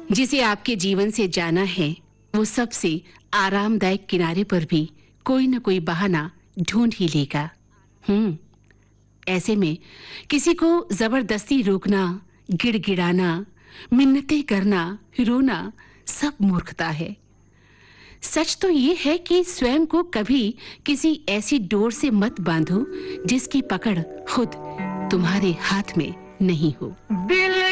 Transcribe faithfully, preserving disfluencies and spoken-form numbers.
जिसे आपके जीवन से जाना है वो सबसे आरामदायक किनारे पर भी कोई न कोई बहाना ढूंढ ही लेगा। हम्म ऐसे में किसी को जबरदस्ती रोकना, गिड़गिड़ाना, मिन्नतें करना, रोना सब मूर्खता है। सच तो ये है कि स्वयं को कभी किसी ऐसी डोर से मत बांधो जिसकी पकड़ खुद तुम्हारे हाथ में नहीं हो।